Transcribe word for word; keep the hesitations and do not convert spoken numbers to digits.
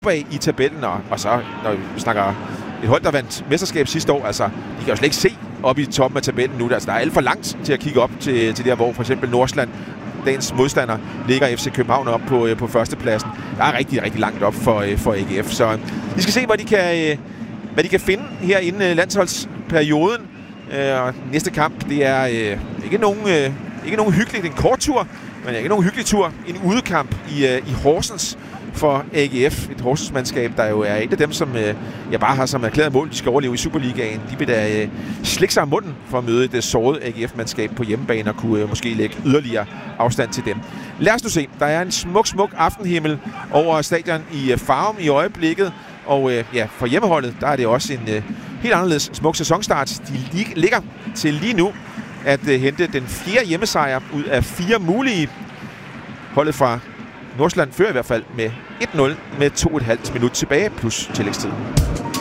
bag i tabellen, og, og så, når vi snakker et hold, der vandt mesterskab sidste år, altså, de kan jo slet ikke se op i toppen af tabellen nu. Altså, der er alt for langt til at kigge op til, til der, hvor for eksempel Nordsjælland, dagens modstander, ligger F C København op på, på førstepladsen. Der er rigtig, rigtig langt op for, for A G F, så vi skal se, hvad de kan, hvad de kan finde her inden landsholdsperioden. Og næste kamp, det er ikke nogen, ikke nogen hyggelig, det er en kort tur, men ikke nogen hyggelig tur. En udekamp i, i Horsens for A G F. Et Horsens-mandskab, der jo er et af dem, som jeg bare har som erklæret mål, de skal overleve i Superligaen. De vil da slikke sig af munden for at møde det sårede A G F-mandskab på hjemmebane og kunne måske lægge yderligere afstand til dem. Lad os nu se. Der er en smuk, smuk aftenhimmel over stadion i Farum i øjeblikket. Og ja, for hjemmeholdet, der er det også en helt anderledes smuk sæsonstart. De lig- ligger til lige nu at uh, hente den fjerde hjemmesejr ud af fire mulige. Holdet fra Nordsjælland fører i hvert fald med et nul med to og et halvt minut tilbage plus tillægstid.